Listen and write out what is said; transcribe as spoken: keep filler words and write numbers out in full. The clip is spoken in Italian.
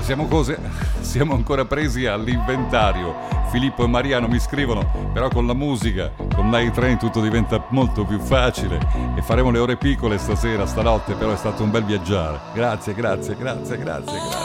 siamo cose, siamo ancora presi all'inventario. Filippo e Mariano mi scrivono, però con la musica, con Night Train tutto diventa molto più facile e faremo le ore piccole stasera, stanotte, però è stato un bel viaggiare. Grazie, grazie, grazie, grazie, grazie.